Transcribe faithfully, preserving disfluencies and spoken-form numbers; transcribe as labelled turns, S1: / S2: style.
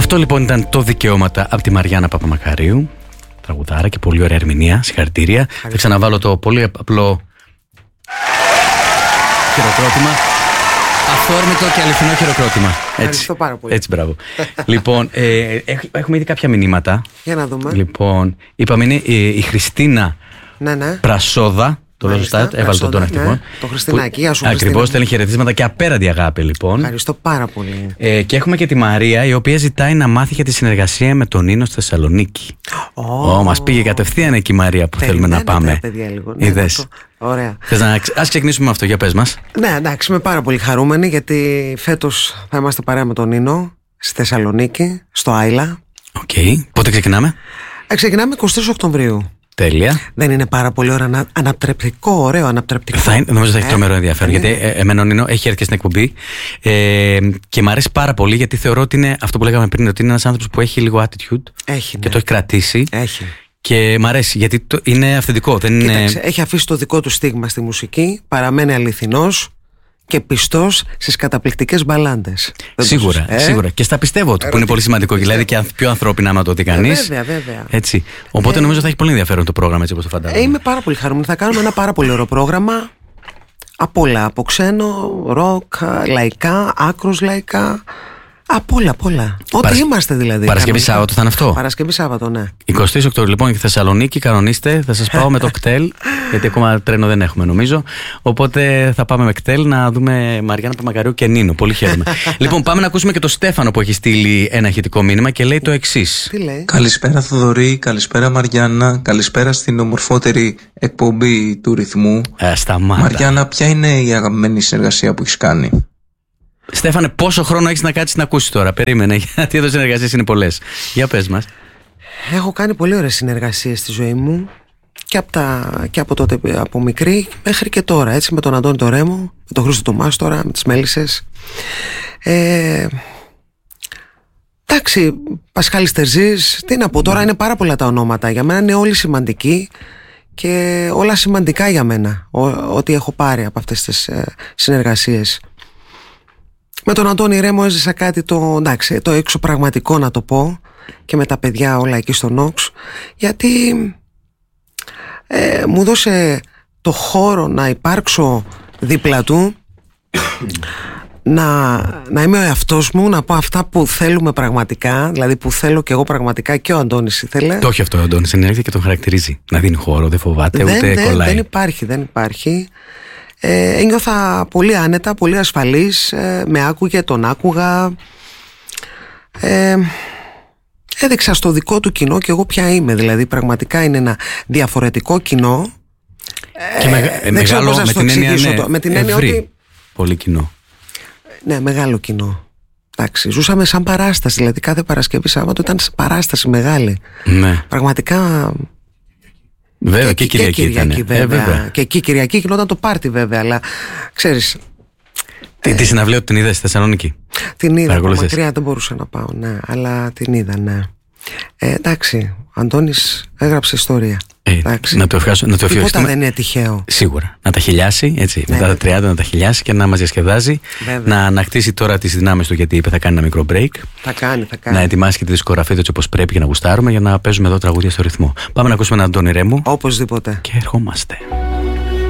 S1: Αυτό λοιπόν ήταν το Δικαιώματα από τη Μαριάννα Παπαμακαρίου. Τραγουδάρα και πολύ ωραία ερμηνεία. Συγχαρητήρια. Θα ξαναβάλω το πολύ απλό χειροκρότημα. Αυθόρμητο και αληθινό χειροκρότημα. Έτσι.
S2: Ευχαριστώ πάρα πολύ.
S1: Έτσι, μπράβο. Λοιπόν, ε, έχουμε ήδη κάποια μηνύματα.
S2: Για να δούμε.
S1: Λοιπόν, είπαμε είναι η, η Χριστίνα
S2: ναι, ναι.
S1: Πρασόδα. Το λέω σωστά, έβαλε τον τόνο
S2: ναι. Το Χριστινάκι, γεια σου.
S1: Ακριβώς, στέλνει χαιρετίσματα και απέραντη αγάπη, λοιπόν.
S2: Ευχαριστώ πάρα πολύ.
S1: Ε, και έχουμε και τη Μαρία, η οποία ζητάει να μάθει για τη συνεργασία με τον Νίνο στη Θεσσαλονίκη. Ω, oh. μας πήγε κατευθείαν εκεί η Μαρία που θέλουμε να πάμε. Είδες.
S2: Ωραία.
S1: Θες να ας ξεκινήσουμε με αυτό, για πες μας.
S2: Ναι, εντάξει, είμαι πάρα πολύ χαρούμενη γιατί φέτος θα είμαστε παρέα με τον Νίνο στη Θεσσαλονίκη, στο Άιλα.
S1: Οκ. Okay. Πότε ξεκινάμε?
S2: Ε, ξεκινάμε εικοστή τρίτη Οκτωβρίου.
S1: Τέλεια.
S2: Δεν είναι πάρα πολύ ωραίο, ανα, ανατρεπτικό, ωραίο, ανατρεπτικό.
S1: Θα είναι, νομίζω θα έχει τρομερό ε, ενδιαφέρον. Ε, γιατί ε, εμένα ο Νίνο έχει έρθει και στην εκπομπή ε, και μου αρέσει πάρα πολύ γιατί θεωρώ ότι είναι αυτό που λέγαμε πριν, ότι είναι ένας άνθρωπος που έχει λίγο attitude
S2: έχει,
S1: και
S2: ναι.
S1: το έχει κρατήσει.
S2: Έχει.
S1: Και μ' αρέσει γιατί το, είναι αυθεντικό. Δεν
S2: Κοίταξε,
S1: είναι...
S2: έχει αφήσει το δικό του στίγμα στη μουσική, παραμένει αληθινός και πιστός στις καταπληκτικές μπαλάντες.
S1: Σίγουρα, ε? σίγουρα. Και στα πιστεύω του, που είναι πολύ σημαντικό. Δηλαδή και πιο ανθρώπινα άμα το δει κανείς.
S2: Ε, βέβαια, βέβαια.
S1: Έτσι. Οπότε ε, νομίζω θα έχει πολύ ενδιαφέρον το πρόγραμμα έτσι όπως το φαντάζομαι.
S2: Ε, είμαι πάρα πολύ χαρούμενη. Θα κάνουμε ένα πάρα πολύ ωραίο πρόγραμμα. Από όλα. Από ξένο, ροκ, λαϊκά, άκρος λαϊκά. Από όλα, απ' όλα. Ό,τι Παρασ... είμαστε δηλαδή.
S1: Παρασκευή Σάββατο θα είναι αυτό.
S2: Παρασκευή Σάββατο, ναι.
S1: εικοστή τρίτη Οκτωβρίου λοιπόν και Θεσσαλονίκη, κανονίστε. Θα σας πάω με το κτέλ, γιατί ακόμα τρένο δεν έχουμε νομίζω. Οπότε θα πάμε με κτέλ να δούμε Μαριάννα Παπαμακαρίου και Νίνο. Πολύ χαίρομαι. Λοιπόν, πάμε να ακούσουμε και το Στέφανο που έχει στείλει ένα ηχητικό μήνυμα και λέει το εξής.
S2: Τι λέει?
S3: Καλησπέρα Θοδωρή, καλησπέρα Μαριάννα, καλησπέρα στην ομορφότερη εκπομπή του ρυθμού.
S1: Ε, σταμάτα.
S3: Μαριάννα, ποια είναι η αγαπημένη συνεργασία που έχεις κάνει?
S1: Στέφανε, πόσο χρόνο έχεις να κάτσεις να ακούσεις τώρα? Περίμενε, γιατί εδώ συνεργασίες είναι πολλές. Για πες μας.
S2: Έχω κάνει πολύ ωραίες συνεργασίες στη ζωή μου και από, τα, και από τότε, από μικρή μέχρι και τώρα, έτσι, με τον Αντώνη τον Ρέμο, με τον Χρήστο τον Μάστορα, με τις Μέλισσες. Ε, εντάξει, Πασχάλης Τερζής, τι να πω τώρα, είναι πάρα πολλά τα ονόματα. Για μένα είναι όλοι σημαντικοί και όλα σημαντικά για μένα, ό, ό,τι έχω πάρει από αυτές τις ε, συνεργασίες. Με τον Αντώνη Ρέμο έζησα κάτι το, εντάξει, το έξω πραγματικό να το πω και με τα παιδιά όλα εκεί στο Νόξ, γιατί ε, μου δώσε το χώρο να υπάρξω δίπλα του, να, να είμαι ο εαυτός μου, να πω αυτά που θέλουμε πραγματικά, δηλαδή που θέλω και εγώ πραγματικά και ο Αντώνης ήθελε.
S1: Το όχι αυτό ο Αντώνης, ενέργεια και τον χαρακτηρίζει. Να δίνει χώρο, δεν φοβάται,
S2: δεν,
S1: ούτε
S2: δεν,
S1: κολλάει.
S2: Δεν υπάρχει, δεν υπάρχει. Ε, ένιωθα πολύ άνετα, πολύ ασφαλής, ε, με άκουγε, τον άκουγα, ε, έδειξα στο δικό του κοινό και εγώ ποια είμαι, δηλαδή πραγματικά είναι ένα διαφορετικό κοινό
S1: και με, ε, μεγάλο, με την έννοια, ναι,
S2: το, με την έννοια
S1: ευρύ,
S2: ότι,
S1: πολύ κοινό.
S2: Ναι, μεγάλο κοινό. Εντάξει, ζούσαμε σαν παράσταση, δηλαδή κάθε Παρασκευή Σάββατο ήταν παράσταση μεγάλη.
S1: Ναι.
S2: Πραγματικά.
S1: Βέβαια, και, και, και Κυριακή,
S2: Κυριακή
S1: ήταν.
S2: βέβαια.
S1: Ε, βέβαια.
S2: Και εκεί Κυριακή γινόταν το πάρτι βέβαια, αλλά ξέρεις.
S1: Τι, ε, τη συναυλία την είδα στη Θεσσαλονίκη?
S2: Την είδα, από μακριά δεν μπορούσα να πάω, ναι, αλλά την είδα, ναι. Ε, εντάξει, ο Αντώνης έγραψε ιστορία.
S1: Ε, να το ευχαριστώ.
S2: Τίποτα δεν είναι τυχαίο.
S1: Σίγουρα. Να τα χιλιάσει, έτσι.
S2: Ναι,
S1: μετά τα τριάντα να τα χιλιάσει και να μας διασκεδάζει.
S2: Βέβαια.
S1: Να ανακτήσει τώρα τις δυνάμεις του, γιατί είπε θα κάνει ένα μικρό break.
S2: Θα κάνει, θα κάνει.
S1: Να ετοιμάσει και τη δισκογραφία του έτσι όπως πρέπει και να γουστάρουμε για να παίζουμε εδώ τραγούδια στο ρυθμό. Πάμε να ακούσουμε έναν Αντώνη Ρέμο.
S2: Οπωσδήποτε.
S1: Και ερχόμαστε.